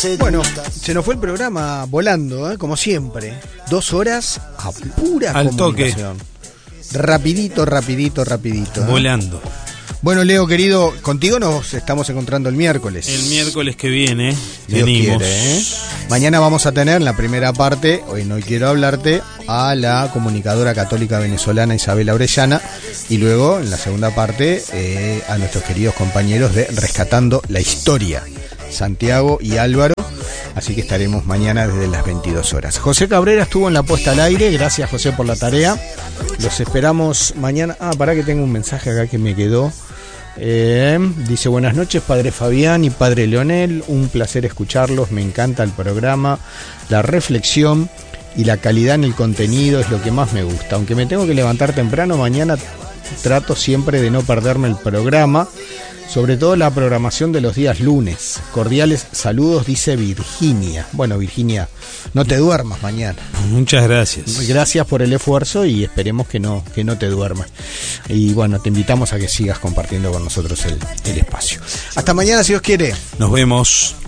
Bueno, se nos fue el programa volando, como siempre. 2 horas a pura al comunicación. Rapidito. Volando. Bueno, Leo, querido, contigo nos estamos encontrando el miércoles. El miércoles que viene Dios venimos. quiere, ¿eh? Mañana vamos a tener en la primera parte, hoy no quiero hablarte, a la comunicadora católica venezolana Isabela Orellana, y luego en la segunda parte a nuestros queridos compañeros de Rescatando la Historia, Santiago y Álvaro. Así que estaremos mañana desde las 22 horas. José Cabrera estuvo en la puesta al aire. Gracias, José, por la tarea. Los esperamos mañana. Pará que tengo un mensaje acá que me quedó. Dice: buenas noches, padre Fabián y padre Leonel. Un placer escucharlos. Me encanta el programa. La reflexión y la calidad en el contenido es lo que más me gusta. Aunque me tengo que levantar temprano, mañana trato siempre de no perderme el programa. Sobre todo la programación de los días lunes. Cordiales saludos, dice Virginia. Bueno, Virginia, no te duermas mañana. Muchas gracias. Gracias por el esfuerzo y esperemos que no te duermas. Y bueno, te invitamos a que sigas compartiendo con nosotros el espacio. Hasta mañana, si Dios quiere. Nos vemos.